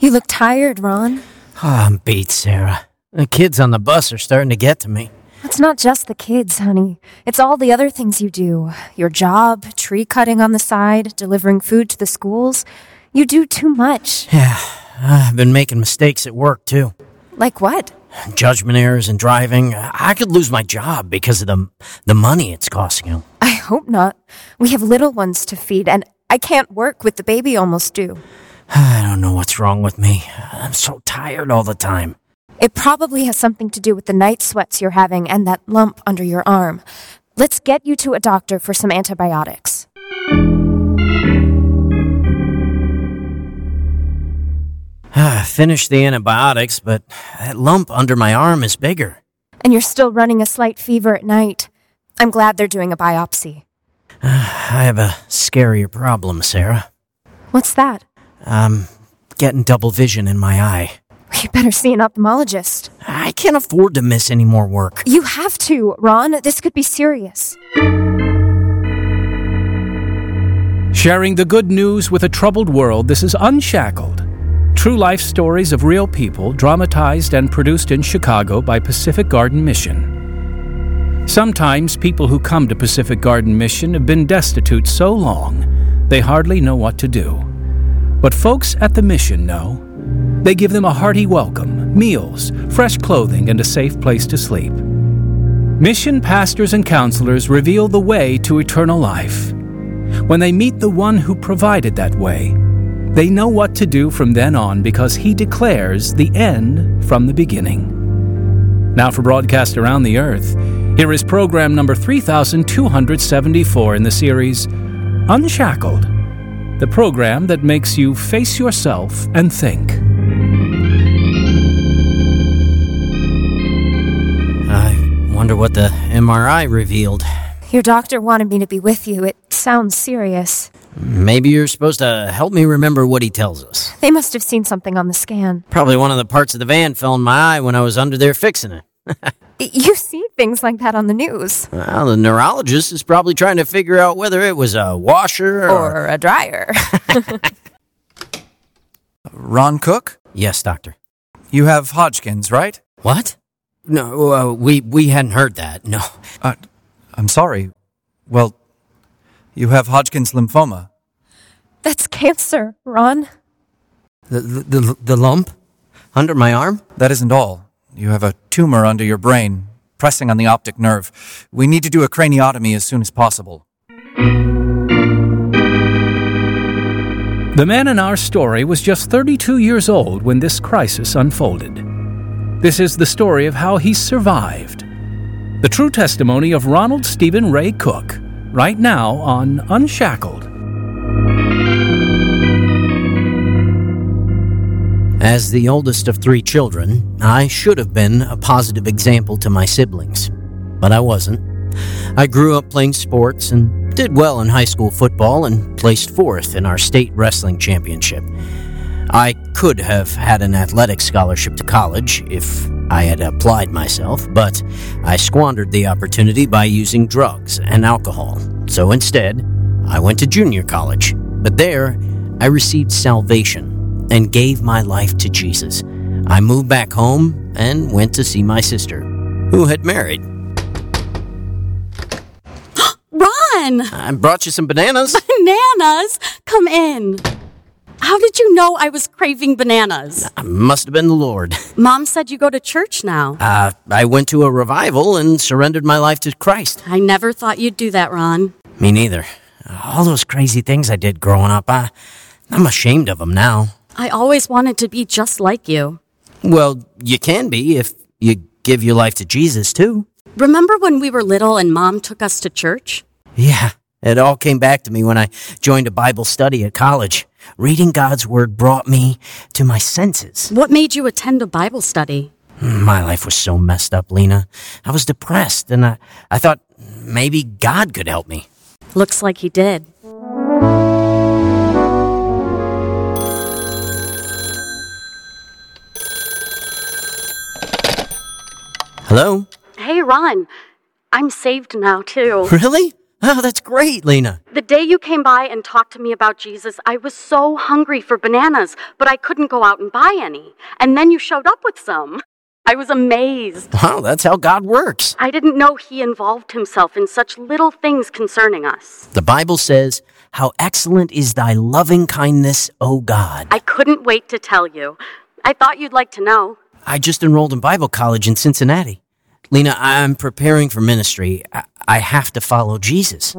You look tired, Ron. I'm beat, Sarah. The kids on the bus are starting to get to me. It's not just the kids, honey. It's all the other things you do. Your job, tree cutting on the side, delivering food to the schools. You do too much. Yeah, I've been making mistakes at work, too. Like what? Judgment errors in driving. I could lose my job because of the money it's costing them. I hope not. We have little ones to feed, and I can't work with the baby almost due. I don't know what's wrong with me. I'm so tired all the time. It probably has something to do with the night sweats you're having and that lump under your arm. Let's get you to a doctor for some antibiotics. I finished the antibiotics, but that lump under my arm is bigger. And you're still running a slight fever at night. I'm glad they're doing a biopsy. I have a scarier problem, Sarah. What's that? I'm getting double vision in my eye. You better see an ophthalmologist. I can't afford to miss any more work. You have to, Ron. This could be serious. Sharing the good news with a troubled world, this is Unshackled. True life stories of real people dramatized and produced in Chicago by Pacific Garden Mission. Sometimes people who come to Pacific Garden Mission have been destitute so long they hardly know what to do. But folks at the mission know. They give them a hearty welcome, meals, fresh clothing, and a safe place to sleep. Mission pastors and counselors reveal the way to eternal life. When they meet the one who provided that way, they know what to do from then on because he declares the end from the beginning. Now for broadcast around the earth, here is program number 3274 in the series Unshackled, the program that makes you face yourself and think. I wonder what the MRI revealed. Your doctor wanted me to be with you. It sounds serious. Maybe you're supposed to help me remember what he tells us. They must have seen something on the scan. Probably one of the parts of the van fell in my eye when I was under there fixing it. You see things like that on the news. Well, the neurologist is probably trying to figure out whether it was a washer or a dryer. Ron Cook? Yes, doctor. You have Hodgkin's, right? What? No, we hadn't heard that, no. I'm sorry. Well, you have Hodgkin's lymphoma. That's cancer, Ron. The lump under my arm? That isn't all. You have a tumor under your brain, pressing on the optic nerve. We need to do a craniotomy as soon as possible. The man in our story was just 32 years old when this crisis unfolded. This is the story of how he survived. The true testimony of Ronald Stephen Ray Cook, right now on Unshackled. As the oldest of 3 children, I should have been a positive example to my siblings, but I wasn't. I grew up playing sports and did well in high school football and placed 4th in our state wrestling championship. I could have had an athletic scholarship to college if I had applied myself, but I squandered the opportunity by using drugs and alcohol. So instead, I went to junior college, but there I received salvation and gave my life to Jesus. I moved back home and went to see my sister, who had married. Ron! I brought you some bananas. Bananas? Come in. How did you know I was craving bananas? Must have been the Lord. Mom said you go to church now. I went to a revival and surrendered my life to Christ. I never thought you'd do that, Ron. Me neither. All those crazy things I did growing up, I'm ashamed of them now. I always wanted to be just like you. Well, you can be if you give your life to Jesus, too. Remember when we were little and Mom took us to church? Yeah, it all came back to me when I joined a Bible study at college. Reading God's Word brought me to my senses. What made you attend a Bible study? My life was so messed up, Lena. I was depressed, and I thought maybe God could help me. Looks like he did. Hello? Hey, Ron. I'm saved now, too. Really? Oh, that's great, Lena. The day you came by and talked to me about Jesus, I was so hungry for bananas, but I couldn't go out and buy any. And then you showed up with some. I was amazed. Well, that's how God works. I didn't know he involved himself in such little things concerning us. The Bible says, "How excellent is thy loving kindness, O God." I couldn't wait to tell you. I thought you'd like to know. I just enrolled in Bible college in Cincinnati. Lena, I'm preparing for ministry. I have to follow Jesus.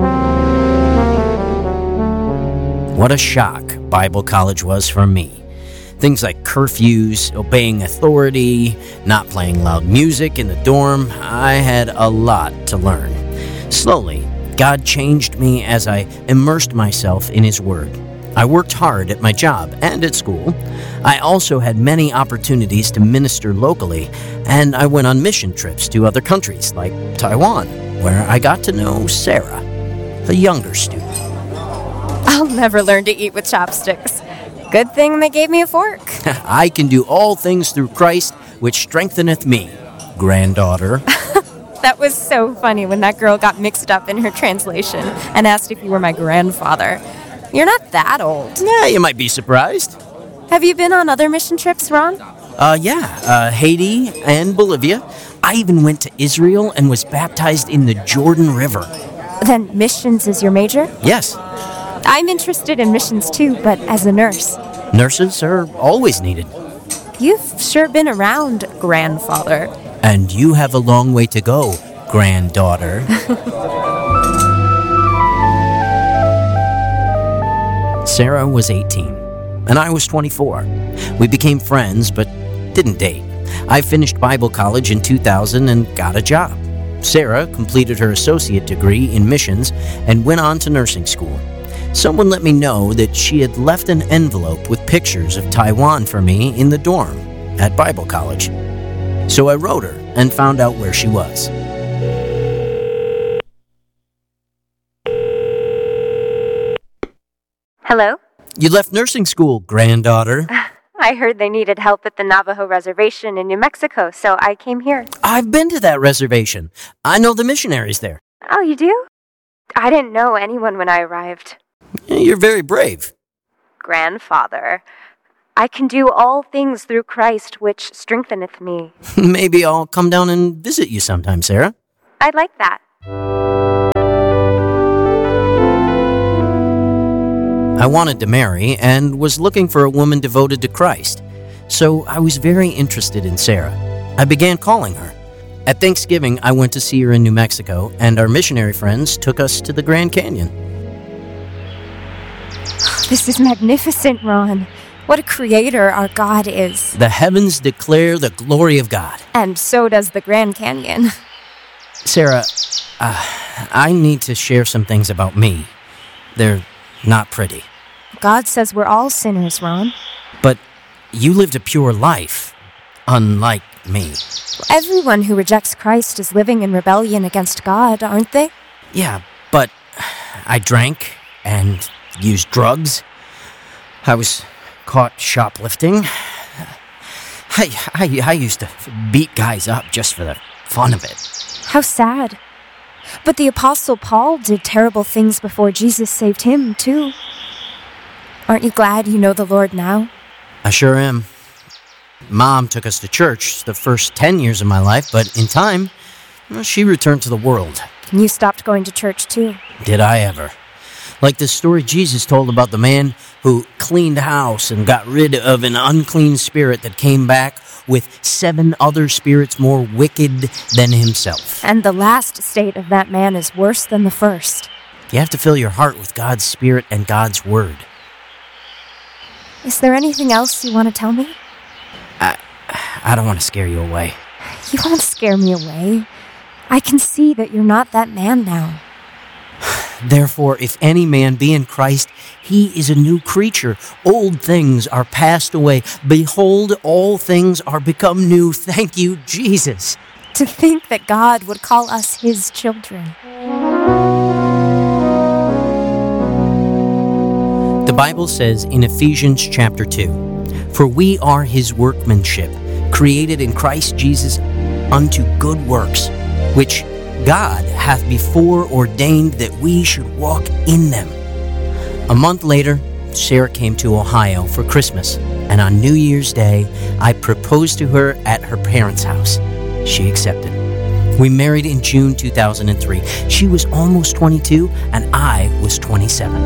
What a shock Bible college was for me. Things like curfews, obeying authority, not playing loud music in the dorm. I had a lot to learn. Slowly, God changed me as I immersed myself in His Word. I worked hard at my job and at school. I also had many opportunities to minister locally, and I went on mission trips to other countries like Taiwan, where I got to know Sarah, a younger student. I'll never learn to eat with chopsticks. Good thing they gave me a fork. I can do all things through Christ, which strengtheneth me, granddaughter. That was so funny when that girl got mixed up in her translation and asked if you were my grandfather. You're not that old. Yeah, you might be surprised. Have you been on other mission trips, Ron? Haiti and Bolivia. I even went to Israel and was baptized in the Jordan River. Then missions is your major? Yes. I'm interested in missions too, but as a nurse. Nurses are always needed. You've sure been around, grandfather. And you have a long way to go, granddaughter. Sarah was 18, and I was 24. We became friends, but didn't date. I finished Bible college in 2000 and got a job. Sarah completed her associate degree in missions and went on to nursing school. Someone let me know that she had left an envelope with pictures of Taiwan for me in the dorm at Bible college. So I wrote her and found out where she was. Hello? You left nursing school, granddaughter. I heard they needed help at the Navajo Reservation in New Mexico, so I came here. I've been to that reservation. I know the missionaries there. Oh, you do? I didn't know anyone when I arrived. You're very brave. Grandfather, I can do all things through Christ, which strengtheneth me. Maybe I'll come down and visit you sometime, Sarah. I'd like that. I wanted to marry and was looking for a woman devoted to Christ, so I was very interested in Sarah. I began calling her. At Thanksgiving, I went to see her in New Mexico, and our missionary friends took us to the Grand Canyon. This is magnificent, Ron. What a creator our God is. The heavens declare the glory of God. And so does the Grand Canyon. Sarah, I need to share some things about me. They're not pretty. God says we're all sinners, Ron. But you lived a pure life, unlike me. Everyone who rejects Christ is living in rebellion against God, aren't they? Yeah, but I drank and used drugs. I was caught shoplifting. I used to beat guys up just for the fun of it. How sad. But the Apostle Paul did terrible things before Jesus saved him, too. Aren't you glad you know the Lord now? I sure am. Mom took us to church the first 10 years of my life, but in time, she returned to the world. And you stopped going to church, too. Did I ever? Like the story Jesus told about the man who cleaned house and got rid of an unclean spirit that came back with 7 other spirits more wicked than himself. And the last state of that man is worse than the first. You have to fill your heart with God's Spirit and God's Word. Is there anything else you want to tell me? I don't want to scare you away. You won't scare me away. I can see that you're not that man now. Therefore, if any man be in Christ, he is a new creature. Old things are passed away. Behold, all things are become new. Thank you, Jesus. To think that God would call us his children. The Bible says in Ephesians chapter 2, "For we are his workmanship, created in Christ Jesus unto good works, which God hath before ordained that we should walk in them. A month later, Sarah came to Ohio for Christmas, and on New Year's Day, I proposed to her at her parents' house. She accepted. We married in June 2003. She was almost 22, and I was 27.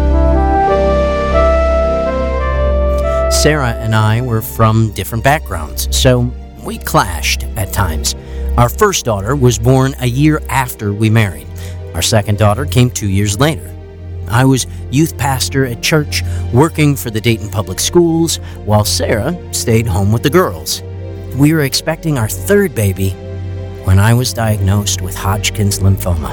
Sarah and I were from different backgrounds, so we clashed at times. Our first daughter was born a year after we married. Our second daughter came 2 years later. I was youth pastor at church, working for the Dayton Public Schools, while Sarah stayed home with the girls. We were expecting our third baby when I was diagnosed with Hodgkin's lymphoma.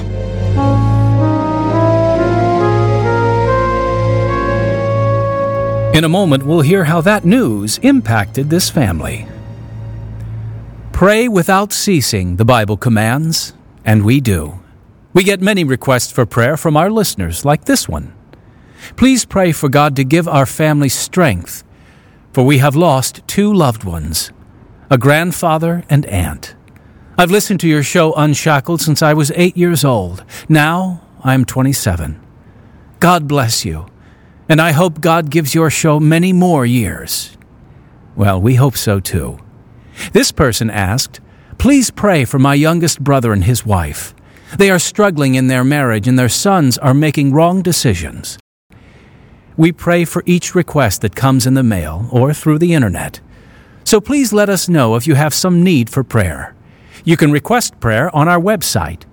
In a moment, we'll hear how that news impacted this family. Pray without ceasing, the Bible commands, and we do. We get many requests for prayer from our listeners, like this one. Please pray for God to give our family strength, for we have lost 2 loved ones, a grandfather and aunt. I've listened to your show Unshackled since I was 8 years old. Now I'm 27. God bless you, and I hope God gives your show many more years. Well, we hope so too. This person asked, please pray for my youngest brother and his wife. They are struggling in their marriage and their sons are making wrong decisions. We pray for each request that comes in the mail or through the internet. So please let us know if you have some need for prayer. You can request prayer on our website,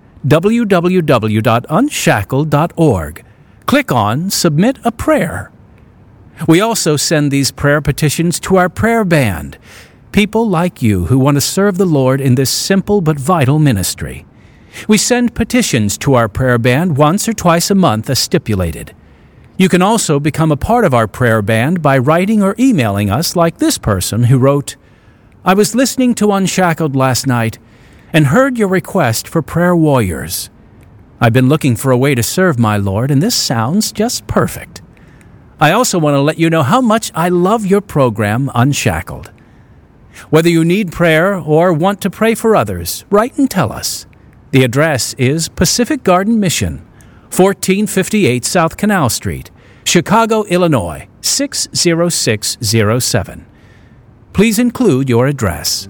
www.unshackled.org. Click on Submit a Prayer. We also send these prayer petitions to our prayer band, people like you who want to serve the Lord in this simple but vital ministry. We send petitions to our prayer band once or twice a month as stipulated. You can also become a part of our prayer band by writing or emailing us like this person who wrote, I was listening to Unshackled last night and heard your request for prayer warriors. I've been looking for a way to serve my Lord, and this sounds just perfect. I also want to let you know how much I love your program, Unshackled. Whether you need prayer or want to pray for others, write and tell us. The address is Pacific Garden Mission, 1458 South Canal Street, Chicago, Illinois, 60607. Please include your address.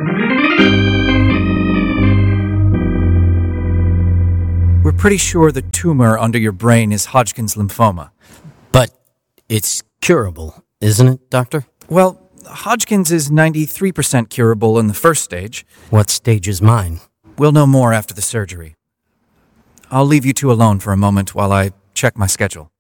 We're pretty sure the tumor under your brain is Hodgkin's lymphoma. But it's curable, isn't it, Doctor? Well, Hodgkin's is 93% curable in the first stage. What stage is mine? We'll know more after the surgery. I'll leave you two alone for a moment while I check my schedule.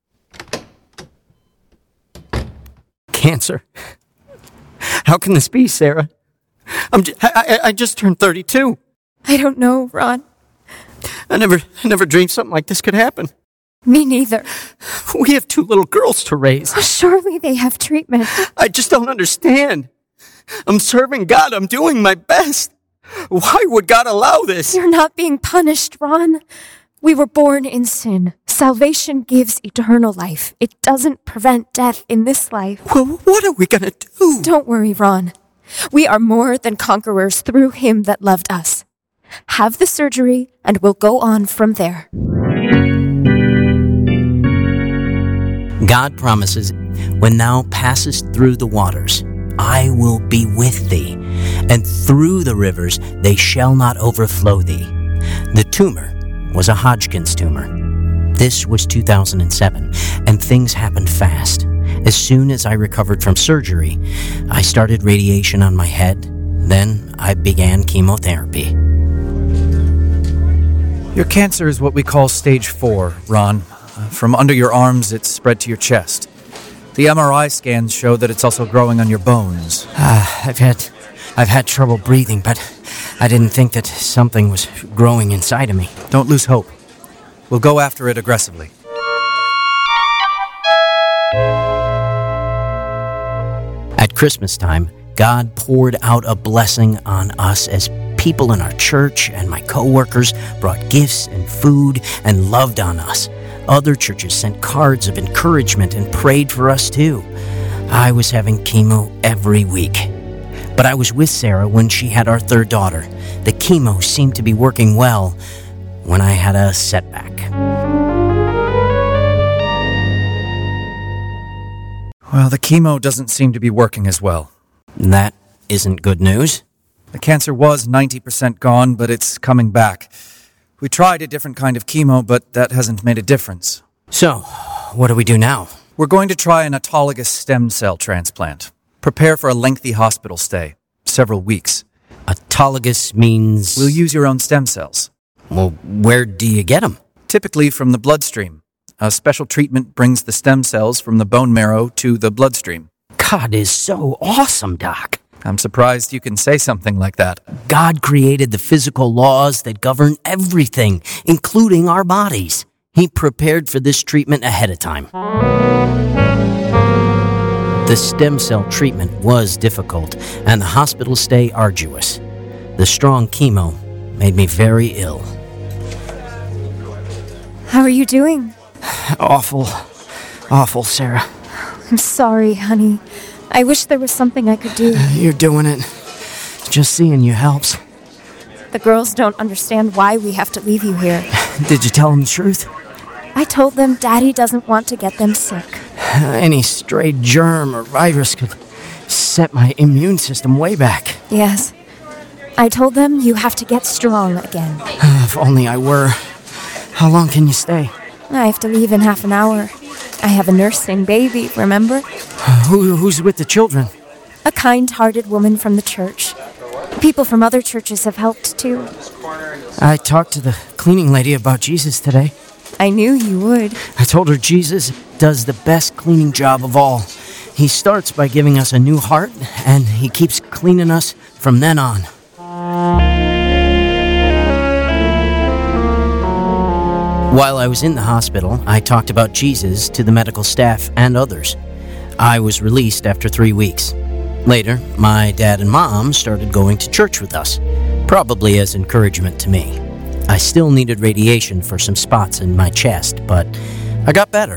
Cancer? How can this be, Sarah? I just turned 32. I don't know, Ron. I never dreamed something like this could happen. Me neither. We have 2 little girls to raise. Surely they have treatment. I just don't understand. I'm serving God. I'm doing my best. Why would God allow this? You're not being punished, Ron. We were born in sin. Salvation gives eternal life. It doesn't prevent death in this life. Well, what are we going to do? Don't worry, Ron. We are more than conquerors through him that loved us. Have the surgery, and we'll go on from there. God promises, when thou passest through the waters, I will be with thee, and through the rivers they shall not overflow thee. The tumor was a Hodgkin's tumor. This was 2007, and things happened fast. As soon as I recovered from surgery, I started radiation on my head. Then I began chemotherapy. Your cancer is what we call stage 4, Ron. From under your arms, it's spread to your chest. The MRI scans show that it's also growing on your bones. I've had trouble breathing, but I didn't think that something was growing inside of me. Don't lose hope. We'll go after it aggressively. At Christmas time, God poured out a blessing on us as people in our church, and my co-workers brought gifts and food and loved on us. Other churches sent cards of encouragement and prayed for us too. I was having chemo every week. But I was with Sarah when she had our third daughter. The chemo seemed to be working well when I had a setback. Well, the chemo doesn't seem to be working as well. That isn't good news. The cancer was 90% gone, but it's coming back. We tried a different kind of chemo, but that hasn't made a difference. So, what do we do now? We're going to try an autologous stem cell transplant. Prepare for a lengthy hospital stay. Several weeks. Autologous means... We'll use your own stem cells. Well, where do you get them? Typically from the bloodstream. A special treatment brings the stem cells from the bone marrow to the bloodstream. God is so awesome, Doc. I'm surprised you can say something like that. God created the physical laws that govern everything, including our bodies. He prepared for this treatment ahead of time. The stem cell treatment was difficult, and the hospital stay arduous. The strong chemo made me very ill. How are you doing? Awful, Sarah. I'm sorry, honey. I wish there was something I could do. You're doing it. Just seeing you helps. The girls don't understand why we have to leave you here. Did you tell them the truth? I told them Daddy doesn't want to get them sick. Any stray germ or virus could set my immune system way back. Yes. I told them you have to get strong again. If only I were. How long can you stay? I have to leave in half an hour. I have a nursing baby, remember? Who's with the children? A kind-hearted woman from the church. People from other churches have helped, too. I talked to the cleaning lady about Jesus today. I knew you would. I told her Jesus does the best cleaning job of all. He starts by giving us a new heart, and he keeps cleaning us from then on. While I was in the hospital, I talked about Jesus to the medical staff and others. I was released after 3 weeks. Later, my dad and mom started going to church with us, probably as encouragement to me. I still needed radiation for some spots in my chest, but I got better.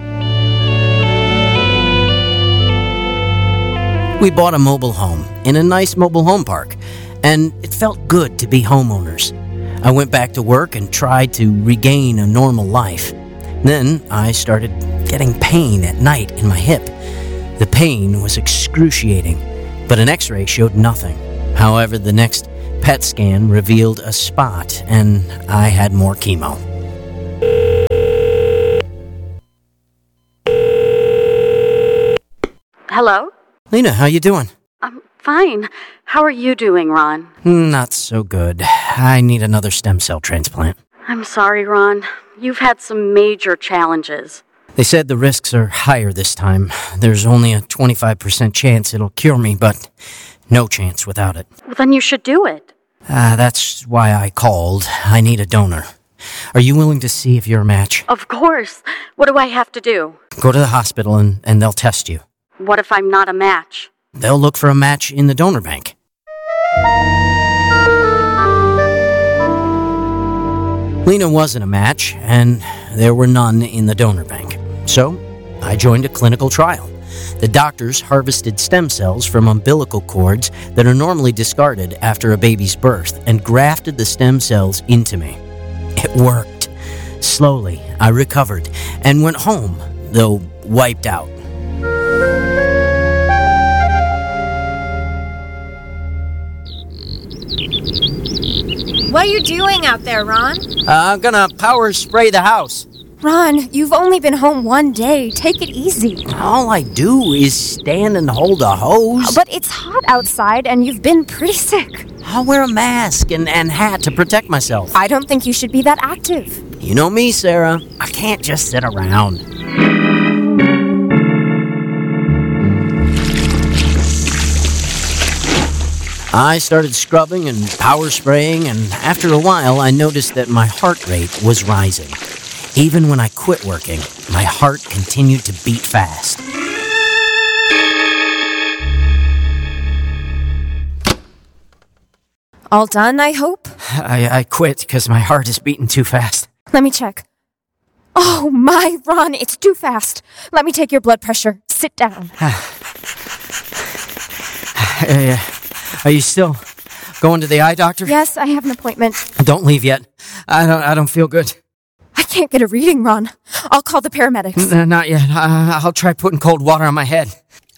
We bought a mobile home in a nice mobile home park, and it felt good to be homeowners. I went back to work and tried to regain a normal life. Then I started getting pain at night in my hip. The pain was excruciating, but an x-ray showed nothing. However, the next PET scan revealed a spot, and I had more chemo. Hello? Lena, how you doing? I'm fine. How are you doing, Ron? Not so good. I need another stem cell transplant. I'm sorry, Ron. You've had some major challenges. They said the risks are higher this time. There's only a 25% chance it'll cure me, but no chance without it. Well, then you should do it. That's why I called. I need a donor. Are you willing to see if you're a match? Of course. What do I have to do? Go to the hospital and they'll test you. What if I'm not a match? They'll look for a match in the donor bank. Lena wasn't a match, and there were none in the donor bank. So, I joined a clinical trial. The doctors harvested stem cells from umbilical cords that are normally discarded after a baby's birth and grafted the stem cells into me. It worked. Slowly, I recovered and went home, though wiped out. What are you doing out there, Ron? I'm gonna power spray the house. Ron, you've only been home 1 day. Take it easy. All I do is stand and hold a hose. But it's hot outside and you've been pretty sick. I'll wear a mask and hat to protect myself. I don't think you should be that active. You know me, Sarah. I can't just sit around. I started scrubbing and power spraying, and after a while, I noticed that my heart rate was rising. Even when I quit working, my heart continued to beat fast. All done, I hope? I quit because my heart is beating too fast. Let me check. Oh my, Ron, it's too fast. Let me take your blood pressure. Sit down. Are you still going to the eye doctor? Yes, I have an appointment. Don't leave yet. I don't feel good. I can't get a reading, Ron. I'll call the paramedics. Not yet. I'll try putting cold water on my head.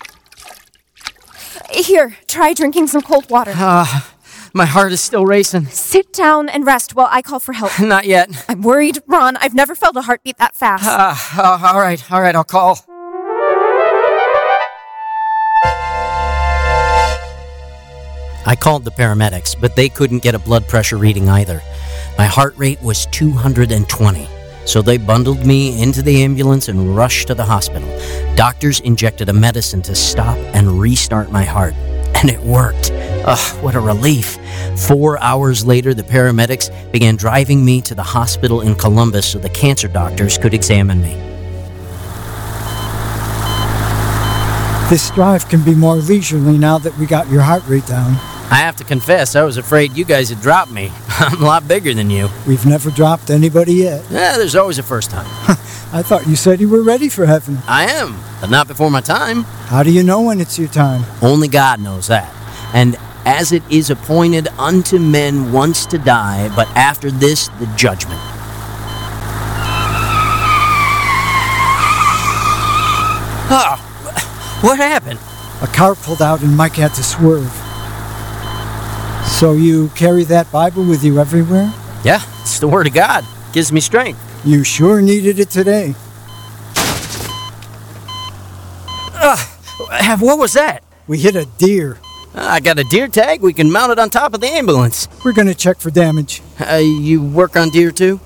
Here, try drinking some cold water. My heart is still racing. Sit down and rest while I call for help. Not yet. I'm worried, Ron. I've never felt a heartbeat that fast. All right, I'll call. I called the paramedics, but they couldn't get a blood pressure reading either. My heart rate was 220, so they bundled me into the ambulance and rushed to the hospital. Doctors injected a medicine to stop and restart my heart, and it worked. What a relief. 4 hours later, the paramedics began driving me to the hospital in Columbus so the cancer doctors could examine me. This drive can be more leisurely now that we got your heart rate down. I have to confess, I was afraid you guys had dropped me. I'm a lot bigger than you. We've never dropped anybody yet. Yeah, there's always a first time. I thought you said you were ready for heaven. I am, but not before my time. How do you know when it's your time? Only God knows that. And as it is appointed unto men once to die, but after this, the judgment. What happened? A car pulled out and Mike had to swerve. So you carry that Bible with you everywhere? Yeah, it's the Word of God. Gives me strength. You sure needed it today. What was that? We hit a deer. I got a deer tag. We can mount it on top of the ambulance. We're going to check for damage. You work on deer too?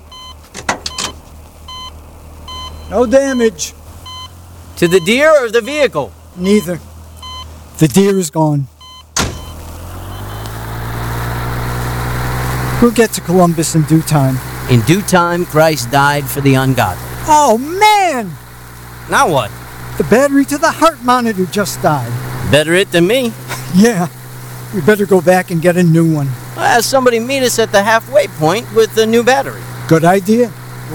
No damage. To the deer or the vehicle? Neither. The deer is gone. We'll get to Columbus in due time. In due time, Christ died for the ungodly. Oh, man! Now what? The battery to the heart monitor just died. Better it than me. Yeah. We better go back and get a new one. I'll have somebody meet us at the halfway point with the new battery. Good idea.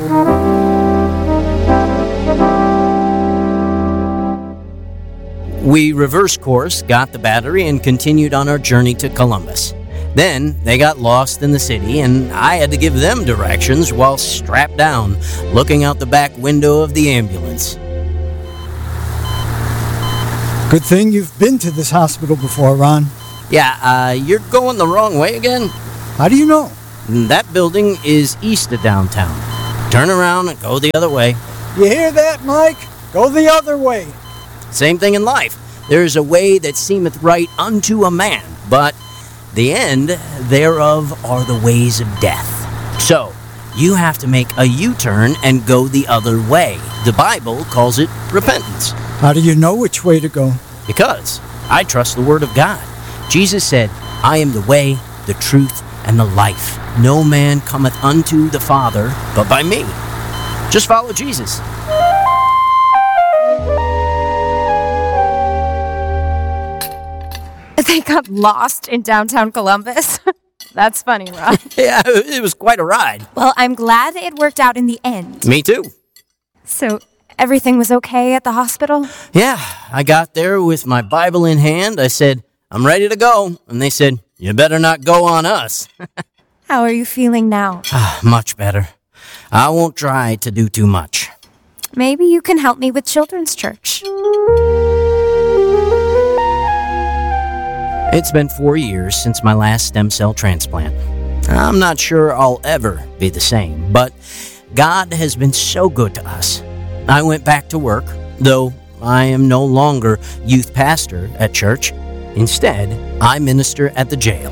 We reversed course, got the battery, and continued on our journey to Columbus. Then they got lost in the city, and I had to give them directions while strapped down, looking out the back window of the ambulance. Good thing you've been to this hospital before, Ron. Yeah, you're going the wrong way again? How do you know? That building is east of downtown. Turn around and go the other way. You hear that, Mike? Go the other way. Same thing in life. There is a way that seemeth right unto a man, but the end thereof are the ways of death. So, you have to make a U-turn and go the other way. The Bible calls it repentance. How do you know which way to go? Because I trust the Word of God. Jesus said, I am the way, the truth, and the life. No man cometh unto the Father but by me. Just follow Jesus. They got lost in downtown Columbus. That's funny, Ron. Yeah, it was quite a ride. Well, I'm glad it worked out in the end. Me too. So, everything was okay at the hospital? Yeah, I got there with my Bible in hand. I said, I'm ready to go. And they said, you better not go on us. How are you feeling now? Much better. I won't try to do too much. Maybe you can help me with children's church. It's been 4 years since my last stem cell transplant. I'm not sure I'll ever be the same, but God has been so good to us. I went back to work, though I am no longer youth pastor at church. Instead, I minister at the jail.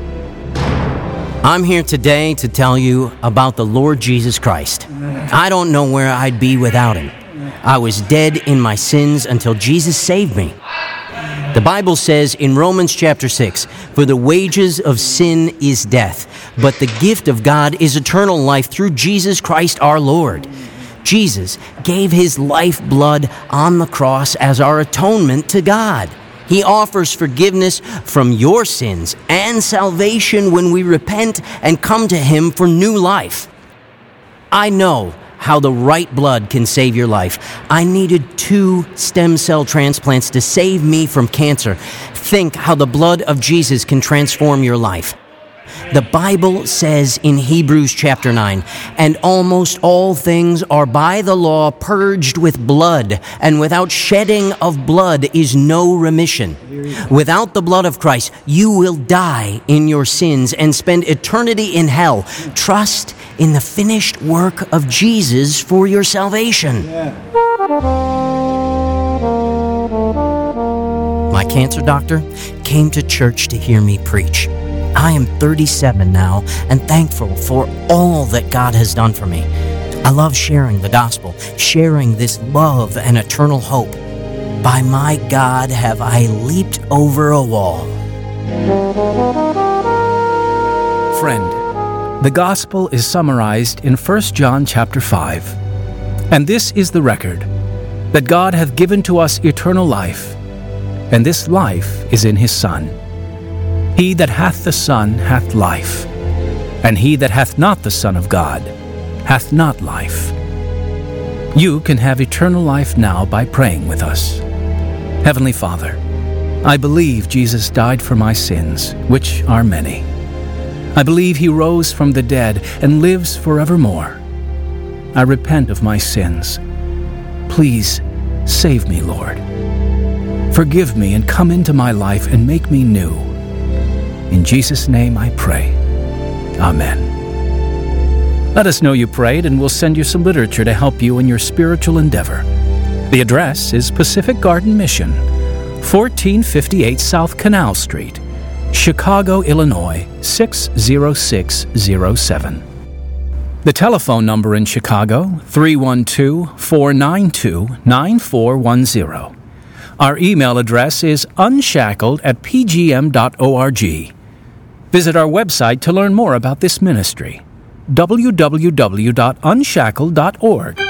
I'm here today to tell you about the Lord Jesus Christ. I don't know where I'd be without him. I was dead in my sins until Jesus saved me. The Bible says in Romans chapter 6, for the wages of sin is death, but the gift of God is eternal life through Jesus Christ our Lord. Jesus gave his lifeblood on the cross as our atonement to God. He offers forgiveness from your sins and salvation when we repent and come to him for new life. I know how the right blood can save your life. I needed 2 stem cell transplants to save me from cancer. Think how the blood of Jesus can transform your life. The Bible says in Hebrews chapter 9, "And almost all things are by the law purged with blood, and without shedding of blood is no remission." Without the blood of Christ, you will die in your sins and spend eternity in hell. Trust in the finished work of Jesus for your salvation. My cancer doctor came to church to hear me preach. I am 37 now and thankful for all that God has done for me. I love sharing the gospel, sharing this love and eternal hope. By my God, have I leaped over a wall. Friend, the gospel is summarized in 1 John chapter 5. And this is the record, that God hath given to us eternal life, and this life is in his Son. He that hath the Son hath life, and he that hath not the Son of God hath not life. You can have eternal life now by praying with us. Heavenly Father, I believe Jesus died for my sins, which are many. I believe he rose from the dead and lives forevermore. I repent of my sins. Please save me, Lord. Forgive me and come into my life and make me new. In Jesus' name I pray. Amen. Let us know you prayed, and we'll send you some literature to help you in your spiritual endeavor. The address is Pacific Garden Mission, 1458 South Canal Street, Chicago, Illinois, 60607. The telephone number in Chicago, 312-492-9410. Our email address is unshackled@pgm.org. Visit our website to learn more about this ministry, www.unshackled.org.